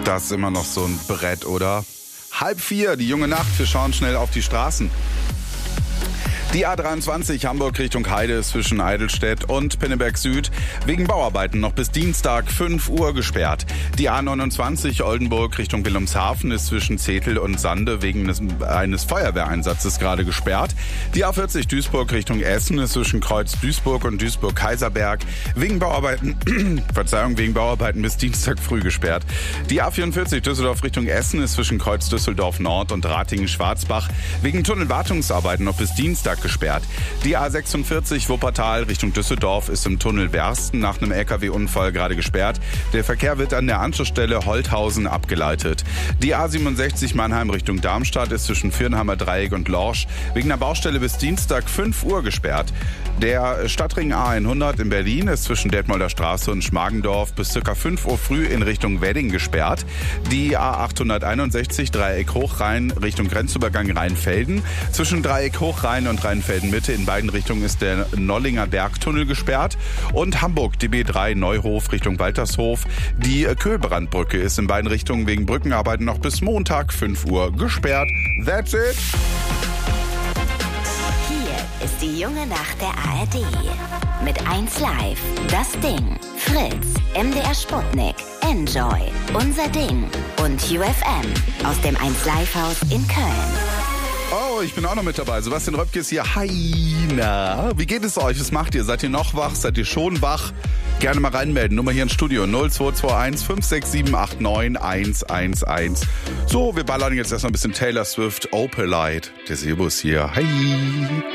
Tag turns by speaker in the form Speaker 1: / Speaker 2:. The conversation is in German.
Speaker 1: Das ist immer noch so ein Brett, oder? 3:30, die junge Nacht, wir schauen schnell auf die Straßen. Die A23 Hamburg Richtung Heide zwischen Eidelstedt und Pinneberg Süd wegen Bauarbeiten noch bis Dienstag 5 Uhr gesperrt. Die A29 Oldenburg Richtung Wilhelmshaven ist zwischen Zetel und Sande wegen eines Feuerwehreinsatzes gerade gesperrt. Die A40 Duisburg Richtung Essen ist zwischen Kreuz Duisburg und Duisburg-Kaiserberg wegen Bauarbeiten bis Dienstag früh gesperrt. Die A44 Düsseldorf Richtung Essen ist zwischen Kreuz Düsseldorf Nord und Ratingen-Schwarzbach wegen Tunnelwartungsarbeiten noch bis Dienstag gesperrt. Die A46 Wuppertal Richtung Düsseldorf ist im Tunnel Wersten nach einem LKW-Unfall gerade gesperrt. Der Verkehr wird an der Anschlussstelle Holthausen abgeleitet. Die A67 Mannheim Richtung Darmstadt ist zwischen Viernheimer Dreieck und Lorsch wegen einer Baustelle bis Dienstag 5 Uhr gesperrt. Der Stadtring A100 in Berlin ist zwischen Detmolder Straße und Schmargendorf bis ca. 5 Uhr früh in Richtung Wedding gesperrt. Die A861 Dreieck Hochrhein Richtung Grenzübergang Rheinfelden. Zwischen Dreieck Hochrhein und Rheinfelden-Mitte in beiden Richtungen ist der Nollinger Bergtunnel gesperrt. Und Hamburg, die B3 Neuhof Richtung Waltershof. Die Köhlbrandbrücke ist in beiden Richtungen wegen Brückenarbeiten noch bis Montag 5 Uhr gesperrt. That's it!
Speaker 2: Ist die junge Nacht der ARD. Mit 1 Live, Das Ding, Fritz, MDR Sputnik, Enjoy, Unser Ding und UFM aus dem 1 Live Haus in Köln.
Speaker 1: Oh, ich bin auch noch mit dabei. Sebastian Röpke ist hier. Hi, na, wie geht es euch? Was macht ihr? Seid ihr noch wach? Seid ihr schon wach? Gerne mal reinmelden. Nummer hier ins Studio 0221 567 89 111. So, wir ballern jetzt erstmal ein bisschen Taylor Swift, Opalite. Der Sebus hier. Hi.